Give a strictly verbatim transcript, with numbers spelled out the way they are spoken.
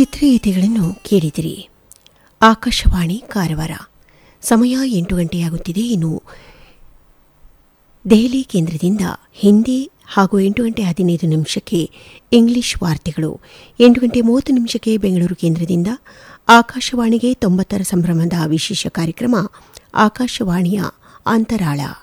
ಚಿತ್ರಗೀತೆಗಳನ್ನು ಕೇಳಿದಿರಿ. ಆಕಾಶವಾಣಿ ಕಾರವಾರ. ಸಮಯ ಎಂಟು ಗಂಟೆಯಾಗುತ್ತಿದೆ. ಇನ್ನು ದೆಹಲಿ ಕೇಂದ್ರದಿಂದ ಹಿಂದಿ ಹಾಗೂ ಎಂಟು ಗಂಟೆ ಹದಿನೈದು ನಿಮಿಷಕ್ಕೆ ಇಂಗ್ಲಿಷ್ ವಾರ್ತೆಗಳು. ಎಂಟು ಗಂಟೆ ಮೂವತ್ತು ನಿಮಿಷಕ್ಕೆ ಬೆಂಗಳೂರು ಕೇಂದ್ರದಿಂದ ಆಕಾಶವಾಣಿಗೆ ತೊಂಬತ್ತರ ಸಂಭ್ರಮದ ವಿಶೇಷ ಕಾರ್ಯಕ್ರಮ ಆಕಾಶವಾಣಿಯ ಅಂತರಾಳ.